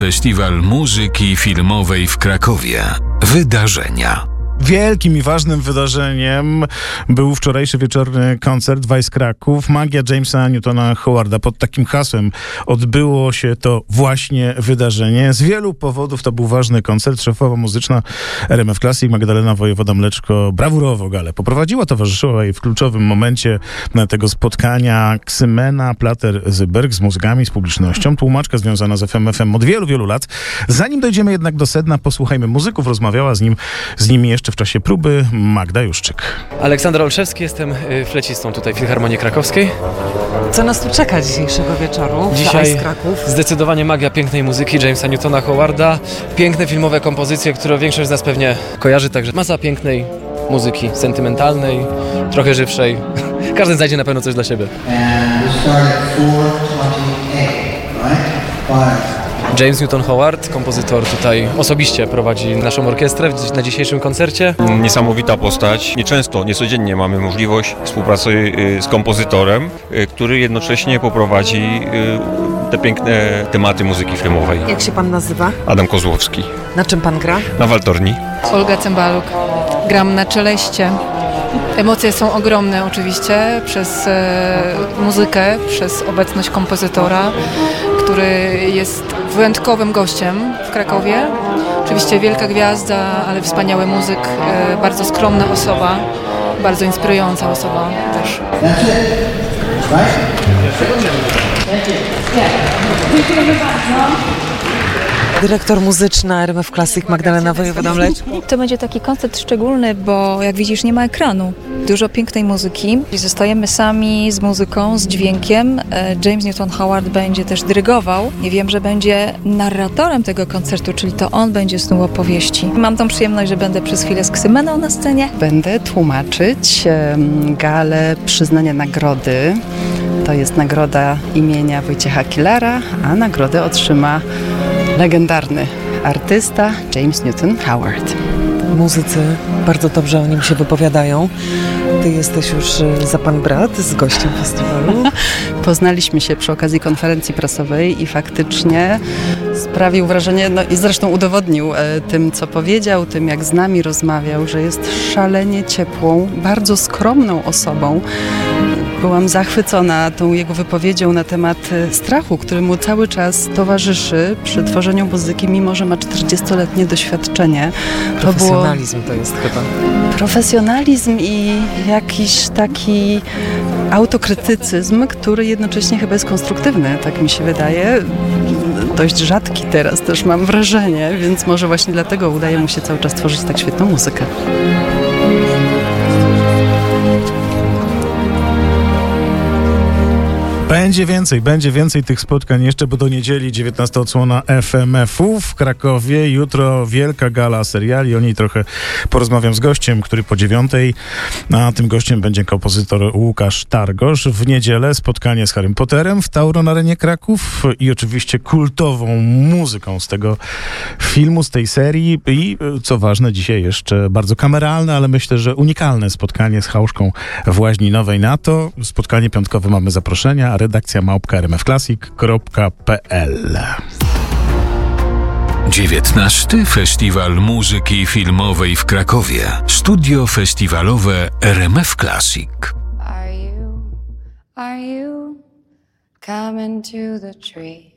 Festiwal Muzyki Filmowej w Krakowie. Wydarzenia. Wielkim i ważnym wydarzeniem był wczorajszy wieczorny koncert Vice Kraków, Magia Jamesa Newtona Howarda. Pod takim hasłem odbyło się to właśnie wydarzenie. Z wielu powodów to był ważny koncert. Szefowa muzyczna RMF Classic Magdalena Wojewoda-Mleczko brawurowo galę poprowadziła. Towarzyszyła jej w kluczowym momencie tego spotkania Ksymena Plater-Zyberg z mózgami, z publicznością. Tłumaczka związana z FMF-em od wielu, wielu lat. Zanim dojdziemy jednak do sedna, posłuchajmy muzyków. Rozmawiała z nimi jeszcze w czasie próby Magda Juszczyk. Aleksander Olszewski, jestem flecistą tutaj w Filharmonii Krakowskiej. Co nas tu czeka dzisiejszego wieczoru? Dzisiaj Kraków. Zdecydowanie magia pięknej muzyki Jamesa Newtona Howarda. Piękne filmowe kompozycje, które większość z nas pewnie kojarzy, także masa pięknej muzyki, sentymentalnej, trochę żywszej. Każdy znajdzie na pewno coś dla siebie. James Newton Howard, kompozytor, tutaj osobiście prowadzi naszą orkiestrę na dzisiejszym koncercie. Niesamowita postać. Nieczęsto, niecodziennie mamy możliwość współpracy z kompozytorem, który jednocześnie poprowadzi te piękne tematy muzyki filmowej. Jak się pan nazywa? Adam Kozłowski. Na czym pan gra? Na waltorni. Olga Cembaluk. Gram na czeleście. Emocje są ogromne oczywiście przez muzykę, przez obecność kompozytora, który jest wyjątkowym gościem w Krakowie. Oczywiście wielka gwiazda, ale wspaniały muzyk, bardzo skromna osoba, bardzo inspirująca osoba też. Dyrektor muzyczna RMF Classic Magdalena Wojewoda-Mleczko. To będzie taki koncert szczególny, bo jak widzisz nie ma ekranu. Dużo pięknej muzyki. Zostajemy sami z muzyką, z dźwiękiem. James Newton Howard będzie też dyrygował. I wiem, że będzie narratorem tego koncertu, czyli to on będzie snuł opowieści. Mam tą przyjemność, że będę przez chwilę z Ksymeną na scenie. Będę tłumaczyć galę przyznania nagrody. To jest nagroda imienia Wojciecha Killara, a nagrodę otrzyma legendarny artysta James Newton Howard. Muzycy bardzo dobrze o nim się wypowiadają. Ty jesteś już za pan brat z gościem festiwalu. Poznaliśmy się przy okazji konferencji prasowej i faktycznie sprawił wrażenie, no i zresztą udowodnił tym, co powiedział, tym jak z nami rozmawiał, że jest szalenie ciepłą, bardzo skromną osobą. Byłam zachwycona tą jego wypowiedzią na temat strachu, który mu cały czas towarzyszy przy tworzeniu muzyki, mimo że ma 40-letnie doświadczenie. Profesjonalizm to jest chyba. Profesjonalizm i jakiś taki autokrytycyzm, który jednocześnie chyba jest konstruktywny, tak mi się wydaje. Dość rzadki teraz też mam wrażenie, więc może właśnie dlatego udaje mu się cały czas tworzyć tak świetną muzykę. Będzie więcej tych spotkań jeszcze, bo do niedzieli 19 odsłona FMF-u w Krakowie. Jutro wielka gala seriali, o niej trochę porozmawiam z gościem, który po 9:00, a tym gościem będzie kompozytor Łukasz Targosz. W niedzielę spotkanie z Harrym Potterem w Tauron Arenie Kraków i oczywiście kultową muzyką z tego filmu, z tej serii i co ważne, dzisiaj jeszcze bardzo kameralne, ale myślę, że unikalne spotkanie z Chałuszką w Łaźni Nowej. Na to spotkanie piątkowe mamy zaproszenia, redakcja @rmfclassic.pl. 19. Festiwal Muzyki Filmowej w Krakowie. Studio festiwalowe RMF Classic. Are you coming to the tree?